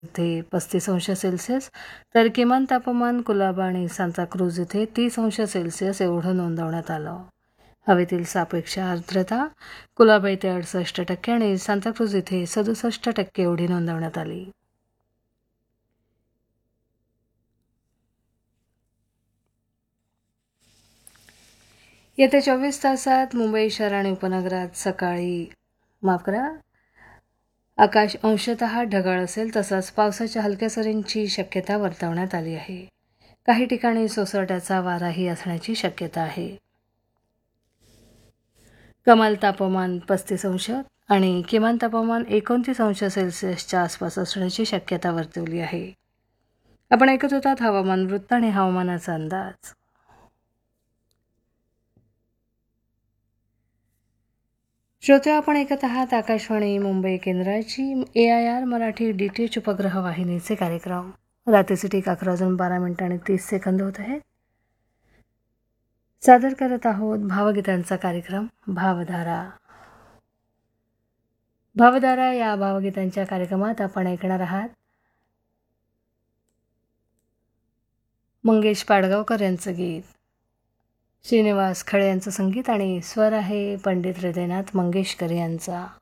इथे 35 अंश सेल्सिअस, तर किमान तापमान कुलाबा आणि सांताक्रूज इथे 30 अंश सेल्सिअस एवढं नोंदवण्यात आलं. हवेतील सापेक्ष आर्द्रता कुलाबा इथे 68% आणि सांताक्रूज इथे 67% एवढी नोंदवण्यात आली. येत्या 24 तासात मुंबई शहर आणि उपनगरात आकाश अंशतः ढगाळ असेल, तसंच पावसाच्या हलक्या सरींची शक्यता वर्तवण्यात आली आहे. काही ठिकाणी सोसाट्याचा वाराही असण्याची शक्यता आहे. कमाल तापमान 35 अंश आणि किमान तापमान 29 अंश सेल्सिअसच्या आसपास असण्याची शक्यता वर्तवली आहे. आपण ऐकत होतात हवामान वृत्त आणि हवामानाचा अंदाज. श्रोते, आपण ऐकत आहात आकाशवाणी मुंबई केंद्राची AIR मराठी DTH उपग्रह वाहिनीचे कार्यक्रम. रात्रीचे ठीक 11:12 होत आहेत. सादर करत आहोत भावगीतांचा कार्यक्रम भावधारा. भावधारा या भावगीतांच्या कार्यक्रमात आपण ऐकणार आहात मंगेश पाडगावकर यांचं गीत, श्रीनिवास खळे यांचं संगीत आणि स्वर आहे पंडित हृदयनाथ मंगेशकर यांचा.